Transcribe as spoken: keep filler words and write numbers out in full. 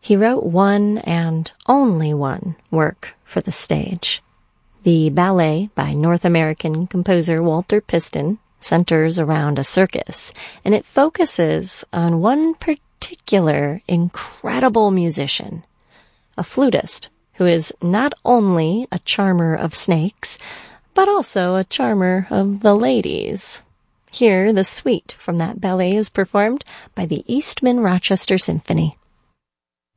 He wrote one and only one work for the stage. The ballet by North American composer Walter Piston centers around a circus, and it focuses on one particular incredible musician, a flutist who is not only a charmer of snakes, but also a charmer of the ladies. Here, the suite from that ballet is performed by the Eastman Rochester Symphony.